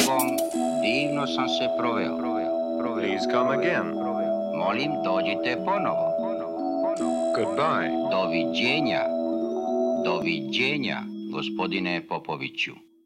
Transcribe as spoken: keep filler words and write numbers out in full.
tobom divno sam se proveo. Please come again. Molim, dođite ponovo. Goodbye. Doviđenja. Doviđenja, gospodine Popoviću.